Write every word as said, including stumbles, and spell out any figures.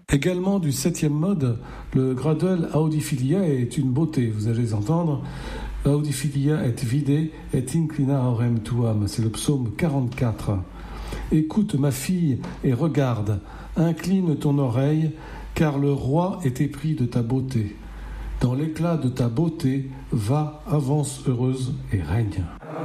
Également du septième mode, le Gradel Audiphilia est une beauté. Vous allez entendre Audiphilia et vide et inclina orem tuam. C'est le psaume quarante-quatre. Écoute ma fille et regarde, incline ton oreille, car le roi est épris de ta beauté. Dans l'éclat de ta beauté, va, avance heureuse et règne.